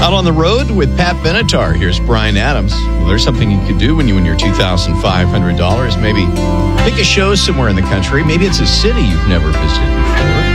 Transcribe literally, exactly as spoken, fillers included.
Out on the road with Pat Benatar. Here's Brian Adams. Well, there's something you could do when you win your two thousand five hundred dollars. Maybe pick a show somewhere in the country. Maybe it's a city you've never visited